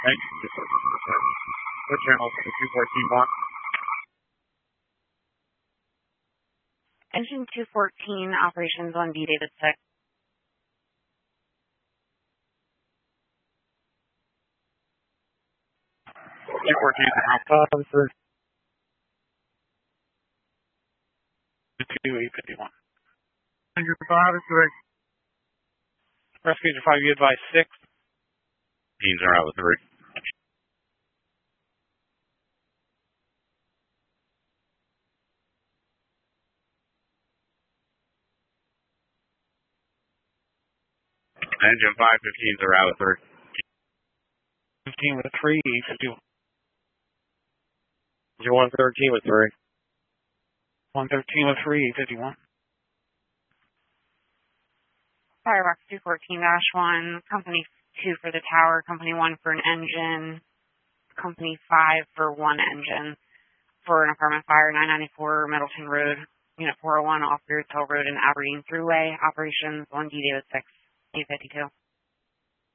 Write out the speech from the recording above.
Thank you. What channel is the 214 block? Engine 214, operations on B David 6. 214 is Alpha, sir. 2851. Engine 5 is 3. Rescue Engine 5, you advise 6. Teams are out with 3. Engine 515s are out with 3. 15 with 3, 51. Engine 113 with 3. 113 with 3, 51. Firebox 214-1, Company 2 for the tower, Company 1 for an engine, Company 5 for 1 engine, for an apartment fire, 994 Middleton Road, Unit 401 off Beard Hill Road and Aberdeen Thruway, operations on D David 6, 852.